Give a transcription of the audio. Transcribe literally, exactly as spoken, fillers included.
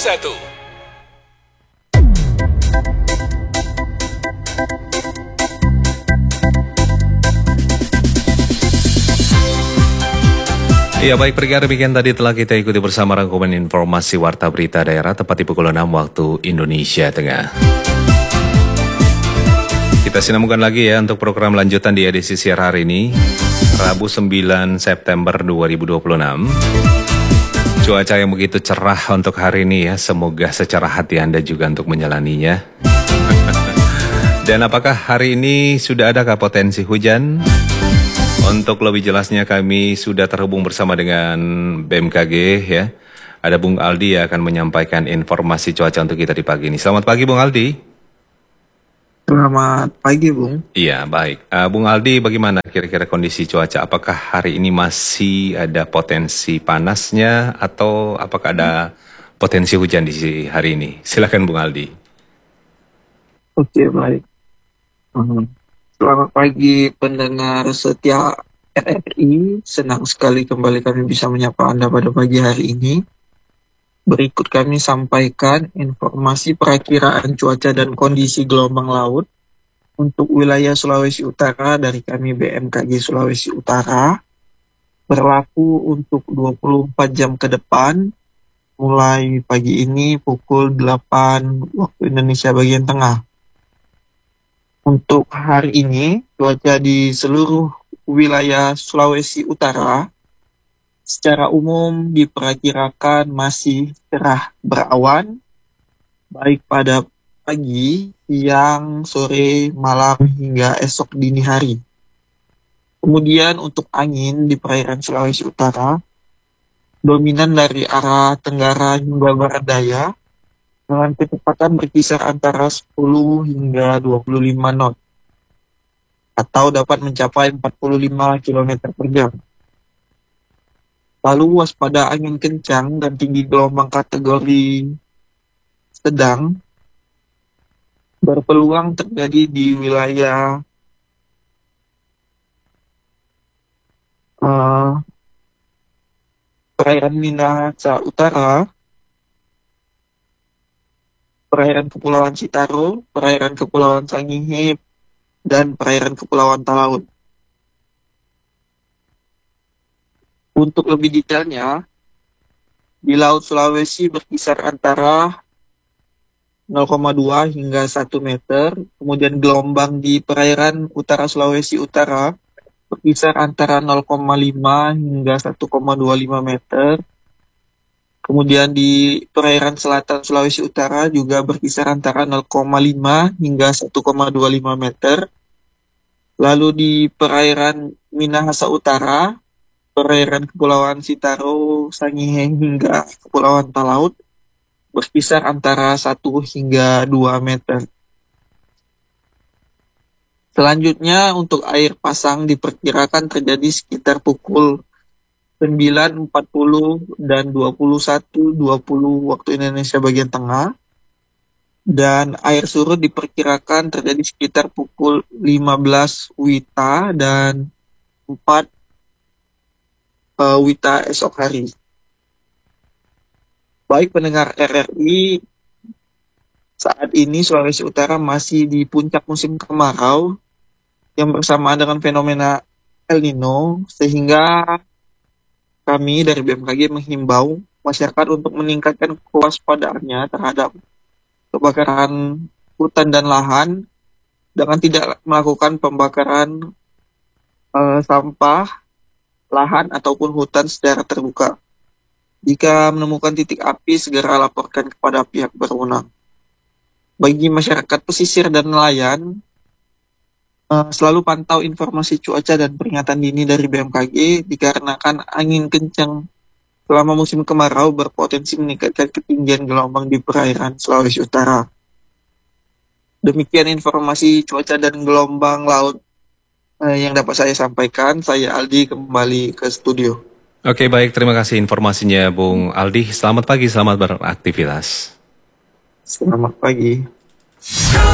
satu. Ya baik, perkara demikian tadi telah kita ikuti bersama rangkuman informasi Warta Berita Daerah tepat di pukul enam waktu Indonesia Tengah. Kita sinambungkan lagi ya untuk program lanjutan di edisi siar hari ini, Rabu sembilan September dua ribu dua puluh enam. Cuaca yang begitu cerah untuk hari ini ya, semoga secara hati Anda juga untuk menjalaninya. Dan apakah hari ini sudah adakah potensi hujan? Untuk lebih jelasnya kami sudah terhubung bersama dengan B M K G ya. Ada Bung Aldi yang akan menyampaikan informasi cuaca untuk kita di pagi ini. Selamat pagi Bung Aldi. Selamat pagi Bung. Iya baik. Uh, Bung Aldi, bagaimana kira-kira kondisi cuaca? Apakah hari ini masih ada potensi panasnya atau apakah ada potensi hujan di hari ini? Silakan Bung Aldi. Oke baik. Hmm. Selamat pagi pendengar setia R R I, senang sekali kembali kami bisa menyapa Anda pada pagi hari ini. Berikut kami sampaikan informasi perakiraan cuaca dan kondisi gelombang laut untuk wilayah Sulawesi Utara dari kami B M K G Sulawesi Utara, berlaku untuk dua puluh empat jam ke depan, mulai pagi ini pukul delapan waktu Indonesia bagian tengah. Untuk hari ini, cuaca di seluruh wilayah Sulawesi Utara secara umum diperkirakan masih cerah berawan, baik pada pagi, siang, sore, malam, hingga esok dini hari. Kemudian untuk angin di perairan Sulawesi Utara, dominan dari arah tenggara hingga barat daya, dengan kecepatan berkisar antara sepuluh hingga dua puluh lima knot atau dapat mencapai empat puluh lima kilometer per jam. Lalu waspada angin kencang dan tinggi gelombang kategori sedang berpeluang terjadi di wilayah uh, perairan Minahasa Utara, perairan Kepulauan Citaro, perairan Kepulauan Sangihe, dan perairan Kepulauan Talaut. Untuk lebih detailnya, di Laut Sulawesi berkisar antara nol koma dua hingga satu meter, kemudian gelombang di perairan Utara Sulawesi Utara berkisar antara nol koma lima hingga satu koma dua lima meter. Kemudian di perairan selatan Sulawesi Utara juga berkisar antara nol koma lima hingga satu koma dua lima meter. Lalu di perairan Minahasa Utara, perairan Kepulauan Citaro, Sangihe hingga Kepulauan Talaut berkisar antara satu hingga dua meter. Selanjutnya untuk air pasang diperkirakan terjadi sekitar pukul sembilan empat puluh dan dua puluh satu dua puluh waktu Indonesia bagian tengah, dan air surut diperkirakan terjadi sekitar pukul lima belas Wita dan empat uh, Wita esok hari. Baik pendengar R R I, saat ini Sulawesi Utara masih di puncak musim kemarau yang bersamaan dengan fenomena El Nino, sehingga kami dari B M K G menghimbau masyarakat untuk meningkatkan kewaspadaannya terhadap kebakaran hutan dan lahan dengan tidak melakukan pembakaran uh, sampah, lahan ataupun hutan secara terbuka. Jika menemukan titik api, segera laporkan kepada pihak berwenang. Bagi masyarakat pesisir dan nelayan, uh, selalu pantau informasi cuaca dan peringatan dini dari B M K G dikarenakan angin kencang selama musim kemarau berpotensi meningkatkan ketinggian gelombang di perairan Sulawesi Utara. Demikian informasi cuaca dan gelombang laut uh, yang dapat saya sampaikan. Saya Aldi kembali ke studio. Oke baik, terima kasih informasinya Bung Aldi. Selamat pagi, selamat beraktivitas. Selamat pagi.